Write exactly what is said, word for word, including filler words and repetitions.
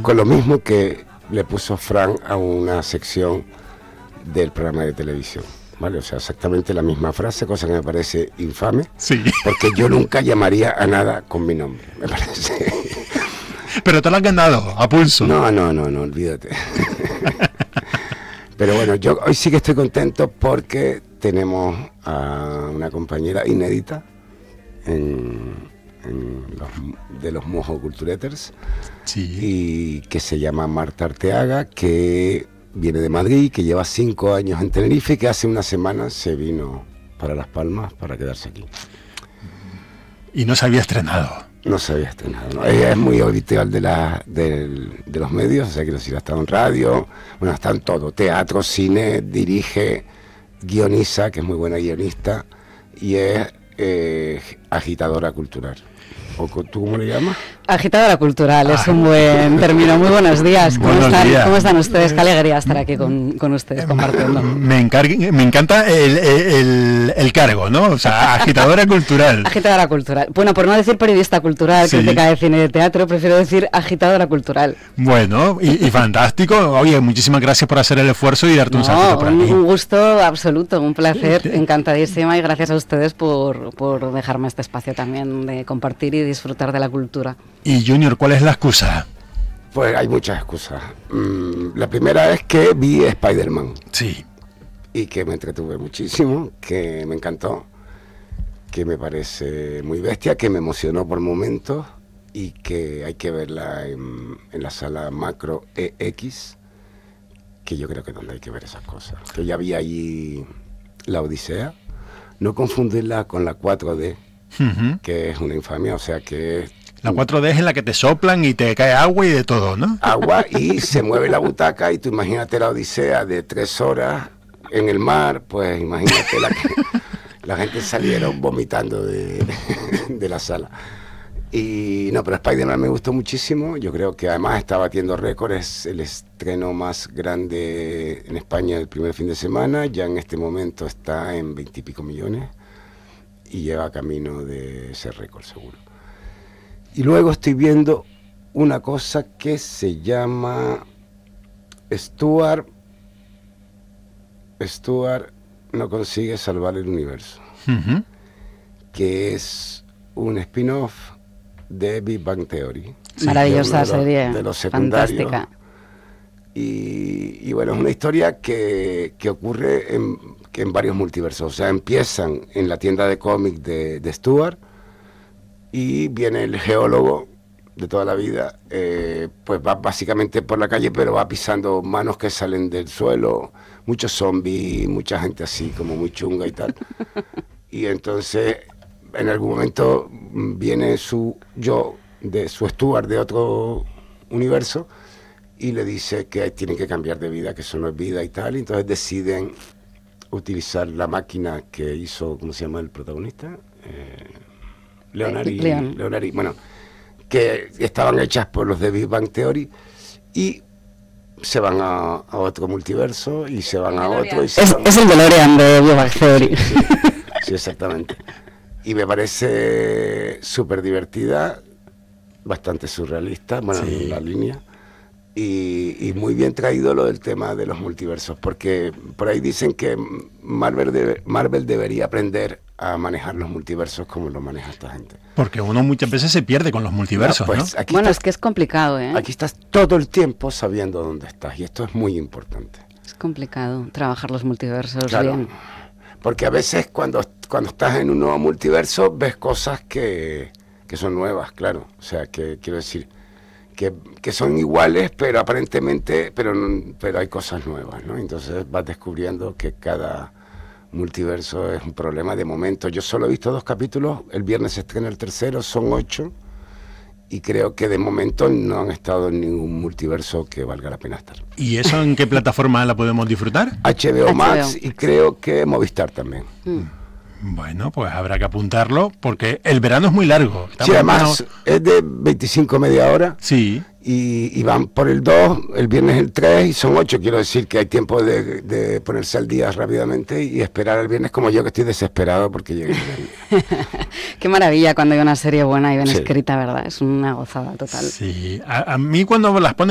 con lo mismo que le puso Fran a una sección del programa de televisión. Vale, o sea, exactamente la misma frase, cosa que me parece infame, sí. porque yo nunca llamaría a nada con mi nombre, me parece. Pero te lo han ganado, a pulso. No, no, no, no, olvídate. Pero bueno, yo hoy sí que estoy contento porque tenemos a una compañera inédita en, en los, de los Mojo Cultureters, sí. y que se llama Marta Arteaga, que viene de Madrid, que lleva cinco años en Tenerife y que hace una semana se vino para Las Palmas para quedarse aquí. Y no se había estrenado. No se había estrenado, ¿no? Ella es muy habitual de, la, de, de los medios, o sea, quiero decir, ha estado en radio, bueno, está en todo, teatro, cine, dirige, guioniza, que es muy buena guionista, y es eh, agitadora cultural. ¿O tú cómo le llamas? Agitadora cultural, es un buen término. Muy buenos días. ¿Cómo, buenos están, días. ¿Cómo están ustedes? Qué alegría estar aquí con, con ustedes compartiendo. Me, encargue, me encanta el, el, el cargo, ¿no? O sea, agitadora cultural. Agitadora cultural. Bueno, por no decir periodista cultural, sí. crítica de cine y de teatro, prefiero decir agitadora cultural. Bueno, y, y fantástico. Oye, muchísimas gracias por hacer el esfuerzo y darte no, un salto por un, aquí. Un gusto absoluto, un placer, encantadísima, y gracias a ustedes por, por dejarme este espacio también de compartir y disfrutar de la cultura. Y Junior, ¿cuál es la excusa? Pues hay muchas excusas. Mm, la primera es que vi Spider-Man. Sí. Y que me entretuve muchísimo, que me encantó, que me parece muy bestia, que me emocionó por momentos y que hay que verla en, en la sala Macro E X, que yo creo que es donde hay que ver esas cosas. Que ya vi allí La Odisea, no confundirla con la cuatro D, uh-huh. que es una infamia, o sea que es... La cuatro D es en la que te soplan y te cae agua y de todo, ¿no? Agua y se mueve la butaca y tú imagínate la Odisea de tres horas en el mar, pues imagínate la, que, la gente salieron vomitando de, de la sala. Y no, pero Spider-Man me gustó muchísimo, yo creo que además está batiendo récords, es el estreno más grande en España el primer fin de semana, ya en este momento está en veintipico millones y lleva camino de ser récord seguro. Y luego estoy viendo una cosa que se llama Stuart, Stuart no consigue salvar el universo, uh-huh. que es un spin-off de Big Bang Theory. Sí, maravillosa de los, serie, de los secundarios. Fantástica. Y, y bueno, es una historia que, que ocurre en, que en varios multiversos. O sea, empiezan en la tienda de cómics de, de Stuart, y viene el geólogo de toda la vida, eh, pues va básicamente por la calle, pero va pisando manos que salen del suelo, muchos zombies, mucha gente así como muy chunga y tal. Y entonces en algún momento viene su yo, de su Stuart de otro universo, y le dice que tienen que cambiar de vida, que eso no es vida y tal, y entonces deciden utilizar la máquina que hizo, ¿cómo se llama el protagonista? Eh, Leonardi, Leon. Leonardi, bueno, que estaban hechas por los de Big Bang Theory, y se van a, a otro multiverso y se van a otro. Y se es, van es el DeLorean de Big Bang Theory. Sí, sí, sí, exactamente. Y me parece súper divertida, bastante surrealista, bueno, sí. en la línea, y, y muy bien traído lo del tema de los multiversos, porque por ahí dicen que Marvel, debe, Marvel debería aprender a manejar los multiversos como lo maneja esta gente. Porque uno muchas veces se pierde con los multiversos, no, pues, ¿no? Bueno, estás, es que es complicado, ¿eh? Aquí estás todo el tiempo sabiendo dónde estás, y esto es muy importante. Es complicado trabajar los multiversos claro, bien. Porque a veces cuando, cuando estás en un nuevo multiverso ves cosas que, que son nuevas, claro. O sea, que quiero decir, que, que son iguales, pero aparentemente, pero, pero hay cosas nuevas, ¿no? Entonces vas descubriendo que cada multiverso es un problema de momento. Yo solo he visto dos capítulos, el viernes se estrena el tercero, son ocho, y creo que de momento no han estado en ningún multiverso que valga la pena estar. ¿Y eso en qué plataforma la podemos disfrutar? H B O Max y creo que Movistar también. Mm. Bueno, pues habrá que apuntarlo, porque el verano es muy largo. Sí, además verano... es de veinticinco media hora. Sí. Y, y van por el dos, el viernes el tres, y son ocho. Quiero decir que hay tiempo de, de ponerse al día rápidamente y esperar el viernes, como yo, que estoy desesperado porque llegue el viernes. Qué maravilla cuando hay una serie buena y bien sí. escrita, ¿verdad? Es una gozada total. Sí, a, a mí cuando las ponen